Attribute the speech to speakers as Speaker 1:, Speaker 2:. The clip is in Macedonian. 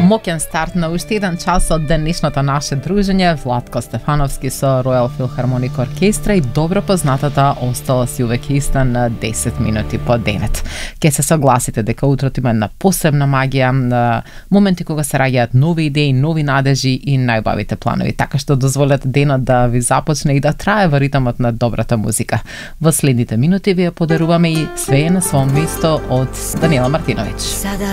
Speaker 1: Моќен старт на уште еден час од денешното наше дружење. Владко Стефановски со Royal Philharmonic Orchestra и добро познатата Остала си увек иста на 10 минути по 9. Ке се согласите дека утрото има една посебна магија, на моменти кога се раѓаат нови идеи, нови надежи и најубавите планови. Така што дозволете денот да ви започне и да трае во ритмот на добрата музика. Во следните минути ви ја подаруваме и Све е на својом место од Даниела Мартиновиќ.
Speaker 2: Sada